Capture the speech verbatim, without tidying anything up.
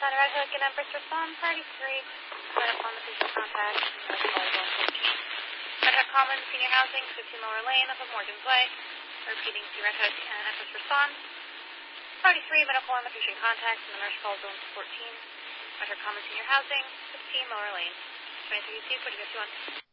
on Red Hook and Empress respond. Party three. Set up on the visual contact. Red Hook Commons, Senior Housing, fifteen Lower Lane up of Morgan's Way. Repeating to Red Hook and Empress respond. Party three, medical and patient contact in the nurse call zone fourteen. Red Hook Commons, Senior Housing, fifteen Lower Lane. twenty-three U C, forty-five two one.